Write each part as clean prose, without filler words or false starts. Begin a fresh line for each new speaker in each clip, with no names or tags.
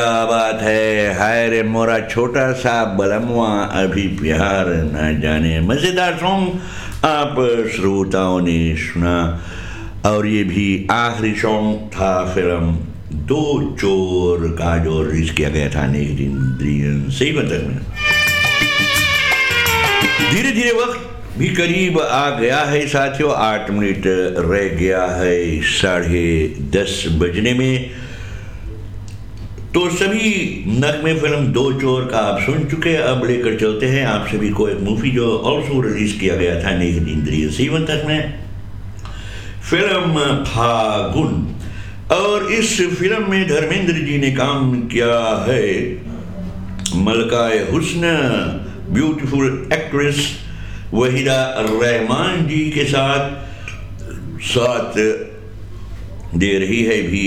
क्या बात है, हाय रे मोरा छोटा सा बलमवा अभी प्यार न जाने। मजेदार सॉन्ग आप श्रोताओं ने सुना और ये भी आखिरी सॉन्ग था फिल्म दो चोर का जो रिलीज किया गया था 1973 में। धीरे धीरे वक्त भी करीब आ गया है साथियों, 8 मिनट रह गया है 10:30 बजने में। तो सभी नगमे फिल्म दो चोर का आप सुन चुके। अब लेकर चलते हैं आप सभी को एक मूवी जो ऑल्सो रिलीज किया गया था 1973 में, फिल्म फागुन। और इस फिल्म में धर्मेंद्र जी ने काम किया है, मलकाए हुस्न ब्यूटीफुल एक्ट्रेस वहीदा रहमान जी के साथ दे रही है भी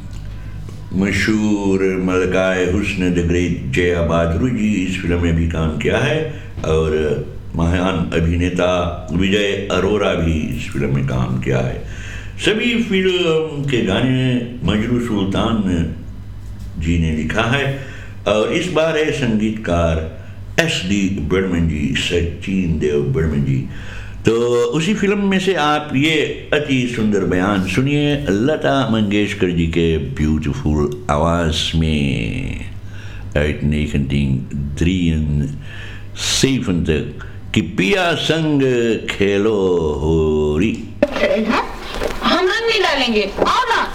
मशहूर मलकाए हुस्न द ग्रेट जया बहादुर जी। इस फिल्म में भी काम किया है और महान अभिनेता विजय अरोरा भी इस फिल्म में काम किया है। सभी फिल्म के गाने मजरू सुल्तान जी ने लिखा है और इस बार है संगीतकार SD बर्मन जी, सचिन देव बर्मन जी। तो उसी फिल्म में से आप ये अति सुंदर बयान सुनिए लता मंगेशकर जी के ब्यूटीफुल आवाज में 1973 कि पिया संग खेलो होरी।
हम रंग नहीं डालेंगे, आओ ना।